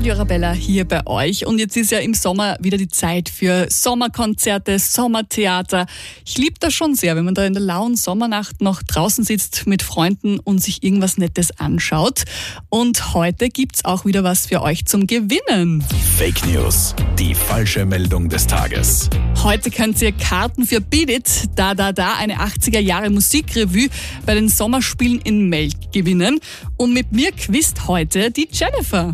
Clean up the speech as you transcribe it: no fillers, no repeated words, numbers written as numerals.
Radio Arabella hier bei euch. Und jetzt ist ja im Sommer wieder die Zeit für Sommerkonzerte, Sommertheater. Ich liebe das schon sehr, wenn man da in der lauen Sommernacht noch draußen sitzt mit Freunden und sich irgendwas Nettes anschaut. Und heute gibt's auch wieder was für euch zum Gewinnen. Fake News, die falsche Meldung des Tages. Heute könnt ihr Karten für Beat It, eine 80er Jahre Musikrevue bei den Sommerspielen in Melk gewinnen. Und mit mir quizt heute die Jennifer.